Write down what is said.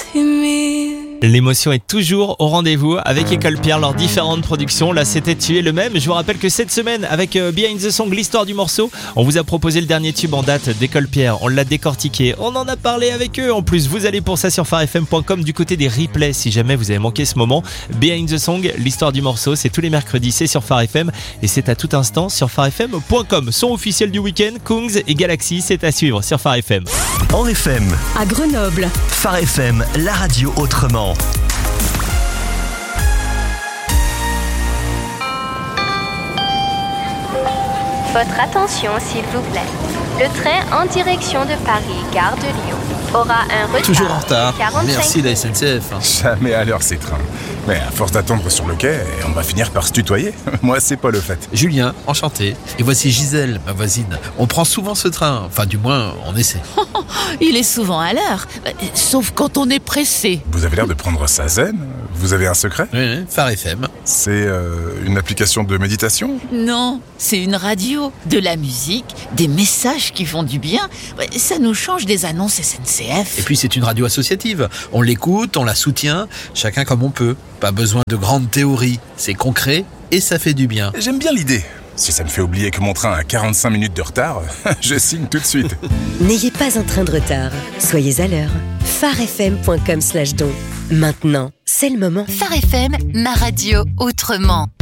L'émotion est toujours au rendez-vous avec École Pierre, leurs différentes productions. Là, c'était Tu es le même. Je vous rappelle que cette semaine, avec Behind the Song, l'histoire du morceau, on vous a proposé le dernier tube en date d'École Pierre. On l'a décortiqué, on en a parlé avec eux. En plus, vous allez pour ça sur farfm.com du côté des replays si jamais vous avez manqué ce moment. Behind the Song, l'histoire du morceau, c'est tous les mercredis, c'est sur farfm et c'est à tout instant sur farfm.com. Son officiel du week-end, Kungs et Galaxy, c'est à suivre sur farfm. En FM, à Grenoble. Phare FM, la radio autrement. Votre attention s'il vous plaît. Le train en direction de Paris, gare de Lyon, aura un retard. Toujours en retard. de 45 Merci la minutes. SNCF. Jamais à l'heure ces trains. Mais à force d'attendre sur le quai, on va finir par se tutoyer. Moi, c'est pas le fait. Julien, enchanté. Et voici Gisèle, ma voisine. On prend souvent ce train. Enfin, du moins, on essaie. Il est souvent à l'heure, sauf quand on est pressé. Vous avez l'air de prendre ça zen. Vous avez un secret ? Oui, Phare FM. C'est une application de méditation ? Non, c'est une radio, de la musique, des messages qui font du bien. Ça nous change des annonces SNCF. Et puis, c'est une radio associative. On l'écoute, on la soutient, chacun comme on peut. Pas besoin de grandes théories. C'est concret et ça fait du bien. J'aime bien l'idée. Si ça me fait oublier que mon train a 45 minutes de retard, je signe tout de suite. N'ayez pas un train de retard. Soyez à l'heure. farfm.com/don. Maintenant, c'est le moment. Phare FM, ma radio autrement.